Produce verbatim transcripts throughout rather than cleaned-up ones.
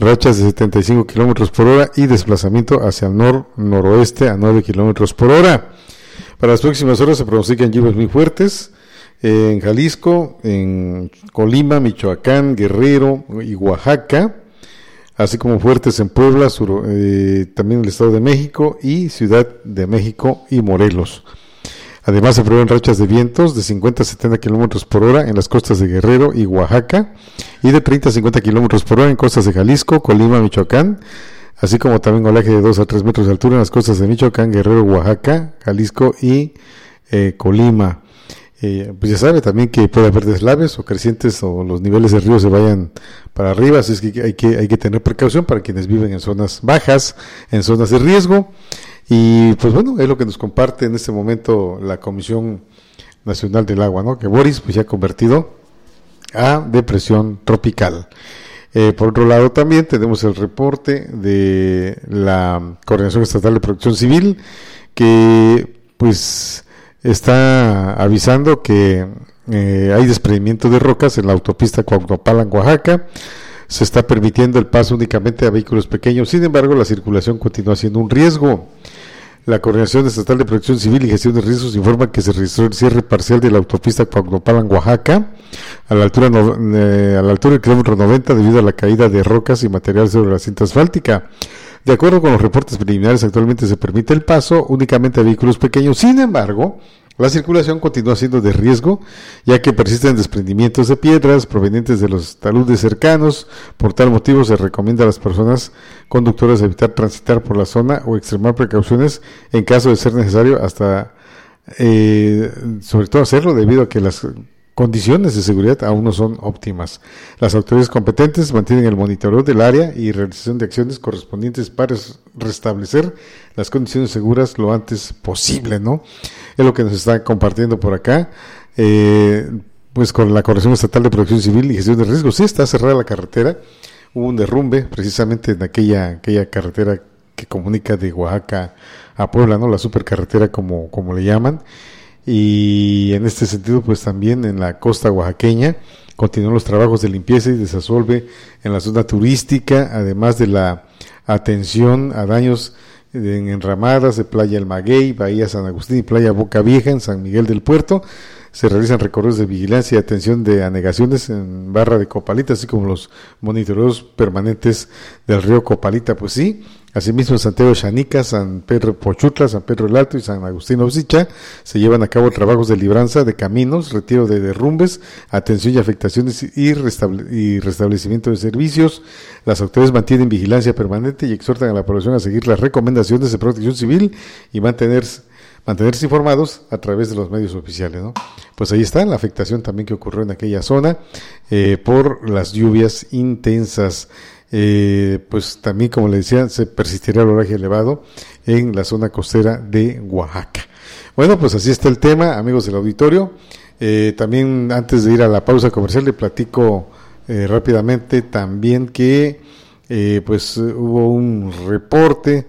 rachas de setenta y cinco kilómetros por hora y desplazamiento hacia el nor-noroeste a nueve kilómetros por hora. Para las próximas horas se pronostican lluvias muy fuertes en Jalisco, en Colima, Michoacán, Guerrero y Oaxaca, así como fuertes en Puebla, sur, eh, también el Estado de México y Ciudad de México y Morelos. Además se prevén rachas de vientos de cincuenta a setenta kilómetros por hora en las costas de Guerrero y Oaxaca y de treinta a cincuenta kilómetros por hora en costas de Jalisco, Colima, Michoacán, así como también oleaje de dos a tres metros de altura en las costas de Michoacán, Guerrero, Oaxaca, Jalisco y eh, Colima. Eh, pues ya sabe también que puede haber deslaves o crecientes o los niveles de río se vayan para arriba, así es que hay que, hay que tener precaución para quienes viven en zonas bajas, en zonas de riesgo. Y pues bueno, es lo que nos comparte en este momento la Comisión Nacional del Agua, ¿no? Que Boris pues ya ha convertido a depresión tropical. Eh, por otro lado también tenemos el reporte de la Coordinación Estatal de Protección Civil que pues está avisando que eh, hay desprendimiento de rocas en la autopista Cuautla, Oaxaca. Se está permitiendo el paso únicamente a vehículos pequeños, sin embargo la circulación continúa siendo un riesgo. La Coordinación Estatal de Protección Civil y Gestión de Riesgos informa que se registró el cierre parcial de la autopista Cuautla, Oaxaca, a la altura no, eh, a la altura del kilómetro noventa debido a la caída de rocas y material sobre la cinta asfáltica. De acuerdo con los reportes preliminares, actualmente se permite el paso únicamente a vehículos pequeños, sin embargo, la circulación continúa siendo de riesgo, ya que persisten desprendimientos de piedras provenientes de los taludes cercanos. Por tal motivo, se recomienda a las personas conductoras evitar transitar por la zona o extremar precauciones en caso de ser necesario, hasta eh, sobre todo hacerlo debido a que las condiciones de seguridad aún no son óptimas. Las autoridades competentes mantienen el monitoreo del área y realización de acciones correspondientes para restablecer las condiciones seguras lo antes posible, ¿no? Es lo que nos está compartiendo por acá, eh, pues con la Coordinación Estatal de Protección Civil y Gestión de Riesgos. Sí, está cerrada la carretera, hubo un derrumbe precisamente en aquella, aquella carretera que comunica de Oaxaca a Puebla, ¿no? La supercarretera como, como le llaman. Y en este sentido pues también en la costa oaxaqueña continúan los trabajos de limpieza y desasolve en la zona turística, además de la atención a daños en enramadas de Playa El Maguey, Bahía San Agustín y Playa Boca Vieja en San Miguel del Puerto. Se realizan recorridos de vigilancia y atención de anegaciones en Barra de Copalita, así como los monitoreos permanentes del río Copalita, pues sí. Asimismo, en Santiago de Xanica, San Pedro Pochutla, San Pedro el Alto y San Agustín Oxicha se llevan a cabo trabajos de libranza de caminos, retiro de derrumbes, atención y afectaciones y, restable, y restablecimiento de servicios. Las autoridades mantienen vigilancia permanente y exhortan a la población a seguir las recomendaciones de protección civil y mantenerse mantenerse informados a través de los medios oficiales, ¿no? Pues ahí está la afectación también que ocurrió en aquella zona eh, por las lluvias intensas. Eh, pues también, como le decía, se persistirá el oleaje elevado en la zona costera de Oaxaca. Bueno, pues así está el tema, amigos del auditorio. Eh, también antes de ir a la pausa comercial le platico eh, rápidamente también que eh, pues hubo un reporte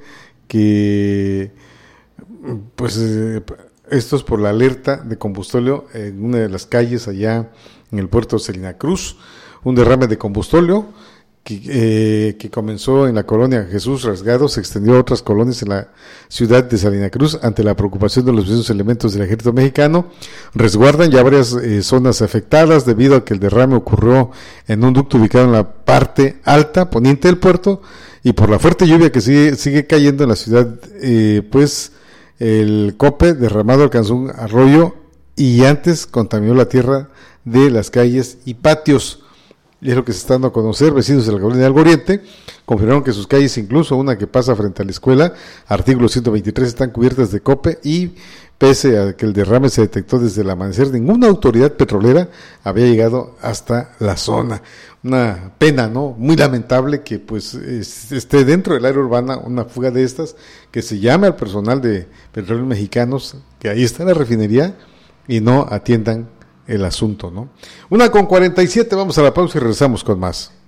que pues eh, esto es por la alerta de combustóleo en una de las calles allá en el puerto de Salina Cruz, un derrame de combustóleo que, eh, que comenzó en la colonia Jesús Rasgado, se extendió a otras colonias en la ciudad de Salina Cruz. Ante la preocupación de los mismos elementos del ejército mexicano, resguardan ya varias eh, zonas afectadas debido a que el derrame ocurrió en un ducto ubicado en la parte alta poniente del puerto, y por la fuerte lluvia que sigue, sigue cayendo en la ciudad, eh, pues el cope derramado alcanzó un arroyo y antes contaminó la tierra de las calles y patios. Y es lo que se está dando a conocer. Vecinos de la colonia del Oriente confirmaron que sus calles, incluso una que pasa frente a la escuela, artículo ciento veintitrés, están cubiertas de cope, y pese a que el derrame se detectó desde el amanecer, ninguna autoridad petrolera había llegado hasta la zona. Una pena, ¿no? Muy lamentable que pues esté dentro del área urbana una fuga de estas, que se llame al personal de Petróleos Mexicanos, que ahí está la refinería, y no atiendan el asunto, ¿no? Una con cuarenta y siete, vamos a la pausa y regresamos con más.